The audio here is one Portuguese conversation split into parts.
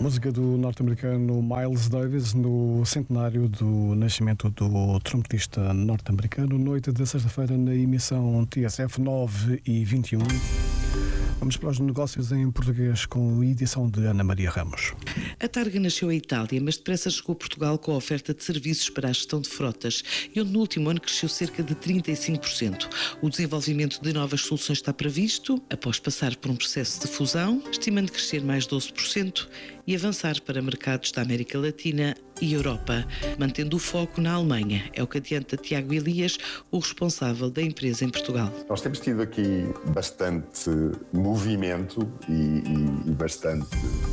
Música do norte-americano Miles Davis no centenário do nascimento do trompetista norte-americano, noite de sexta-feira na emissão TSF 9h21. Vamos para os negócios em português com a edição de Ana Maria Ramos. A Targa nasceu em Itália, mas depressa chegou a Portugal com a oferta de serviços para a gestão de frotas e onde no último ano cresceu cerca de 35%. O desenvolvimento de novas soluções está previsto, após passar por um processo de fusão, estimando crescer mais 12% e avançar para mercados da América Latina e Europa, mantendo o foco na Alemanha. É o que adianta Tiago Elias, o responsável da empresa em Portugal. Nós temos tido aqui bastante movimento e bastante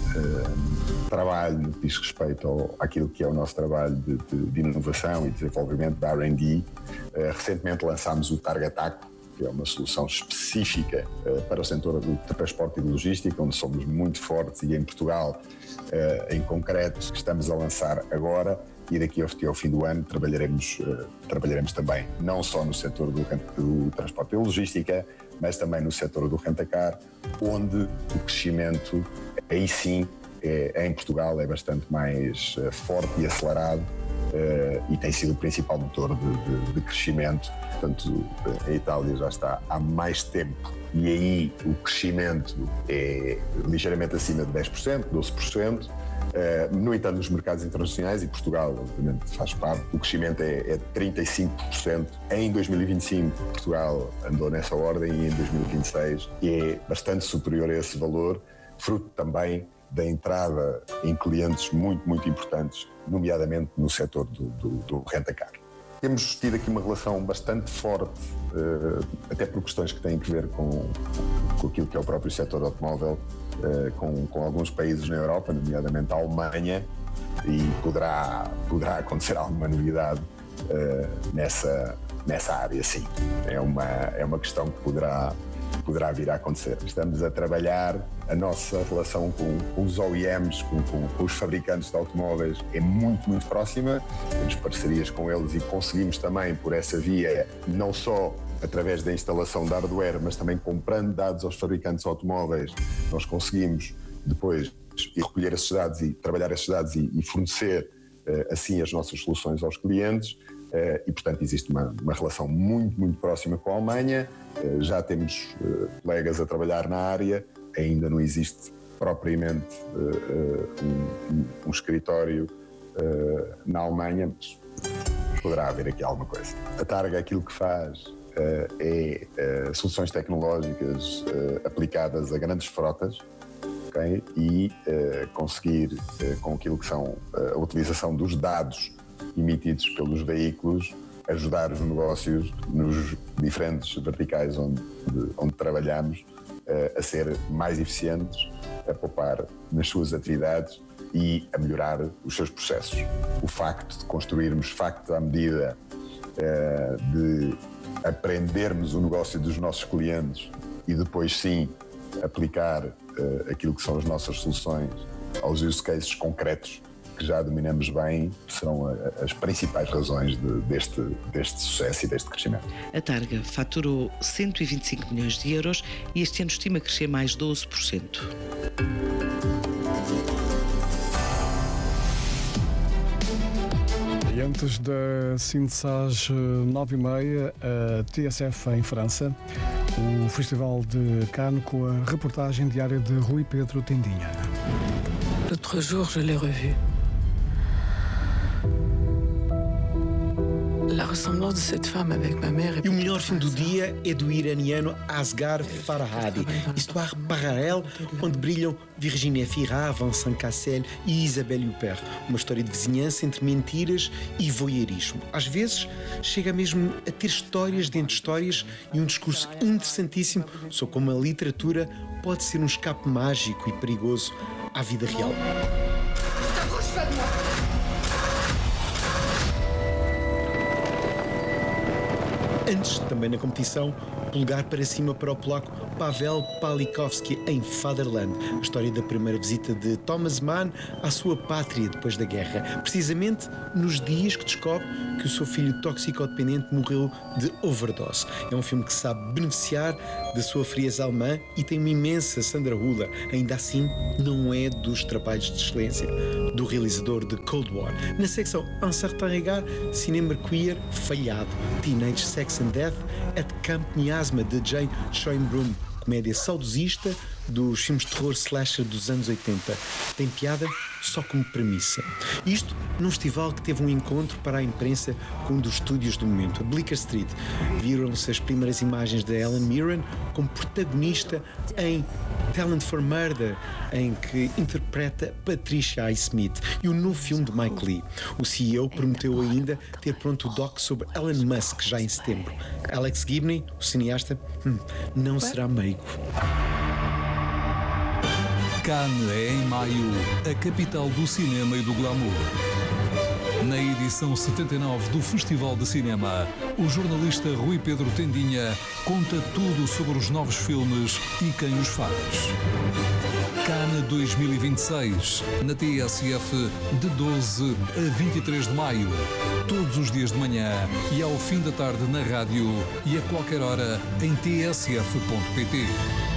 trabalho no que diz respeito àquilo que é o nosso trabalho de inovação e desenvolvimento da R&D. Recentemente lançámos o Targa Taco, que é uma solução específica para o setor do transporte e de logística, onde somos muito fortes, e em Portugal, em concreto, que estamos a lançar agora, e daqui ao fim do ano trabalharemos também, não só no setor do transporte e logística, mas também no setor do rent-a-car, onde o crescimento, aí sim, em Portugal é bastante mais forte e acelerado, e tem sido o principal motor de crescimento. Portanto, a Itália já está há mais tempo e aí o crescimento é ligeiramente acima de 10%, 12%. No entanto, nos mercados internacionais, e Portugal obviamente faz parte, o crescimento é 35%. Em 2025 Portugal andou nessa ordem e em 2026 é bastante superior a esse valor, fruto também da entrada em clientes muito, muito importantes, nomeadamente no setor do rent-a-car. Temos tido aqui uma relação bastante forte, até por questões que têm a ver com aquilo que é o próprio setor automóvel, com alguns países na Europa, nomeadamente a Alemanha, e poderá acontecer alguma novidade nessa área, sim. É uma questão que poderá vir a acontecer. Estamos a trabalhar, a nossa relação com os OEMs, com os fabricantes de automóveis é muito, muito próxima. Temos parcerias com eles e conseguimos também, por essa via, não só através da instalação de hardware, mas também comprando dados aos fabricantes de automóveis, nós conseguimos depois recolher esses dados e trabalhar esses dados e fornecer assim as nossas soluções aos clientes. E, portanto, existe uma relação muito, muito próxima com a Alemanha. Já temos colegas a trabalhar na área, ainda não existe propriamente um escritório na Alemanha, mas poderá haver aqui alguma coisa. A Targa, aquilo que faz é soluções tecnológicas aplicadas a grandes frotas, okay? E conseguir, com aquilo que são a utilização dos dados emitidos pelos veículos, ajudar os negócios nos diferentes verticais onde trabalhamos a ser mais eficientes, a poupar nas suas atividades e a melhorar os seus processos. O facto de construirmos factos à medida, de aprendermos o negócio dos nossos clientes e depois sim aplicar aquilo que são as nossas soluções aos use cases concretos que já dominamos bem, serão as principais razões deste sucesso e deste crescimento. A Targa faturou 125 milhões de euros e este ano estima crescer mais 12%. E antes da Cinessage 9h30, a TSF em França, o Festival de Cannes, com a reportagem diária de Rui Pedro Tendinha. L'autre jour, je l'ai revu. La ressemblance de cette femme avec ma mère. E o melhor fim do dia é do iraniano Asghar Farhadi, Histoire parallèle, onde brilham Virginie Fira, Vincent Cassel e Isabelle Huppert. Uma história de vizinhança entre mentiras e voyeurismo. Às vezes, chega mesmo a ter histórias dentro de histórias e um discurso interessantíssimo sobre como a literatura pode ser um escape mágico e perigoso à vida real. Antes, também na competição, polegar para cima para o polaco Pavel Pawlikowski em Fatherland, a história da primeira visita de Thomas Mann à sua pátria depois da guerra, precisamente nos dias que descobre que o seu filho toxicodependente morreu de overdose. É um filme que sabe beneficiar da sua frieza alemã e tem uma imensa Sandra Hüller. Ainda assim, não é dos trabalhos de excelência do realizador de Cold War. Na secção Un certain regard, cinema queer falhado, Teenage Sex and Death at Camp Miasma de Jane Schoenbrunn, comédia saudosista dos filmes de terror slasher dos anos 80. Tem piada só como premissa. Isto num festival que teve um encontro para a imprensa com um dos estúdios do momento, a Bleecker Street. Viram-se as primeiras imagens de Helen Mirren como protagonista em Talent for Murder, em que interpreta Patricia Highsmith, e o novo filme de Mike Leigh. O CEO prometeu ainda ter pronto o doc sobre Elon Musk já em setembro. Alex Gibney, o cineasta, não será meigo. Cannes é em maio a capital do cinema e do glamour. Na edição 79 do Festival de Cinema, o jornalista Rui Pedro Tendinha conta tudo sobre os novos filmes e quem os faz. Cannes 2026, na TSF, de 12 a 23 de maio. Todos os dias de manhã e ao fim da tarde na rádio e a qualquer hora em tsf.pt.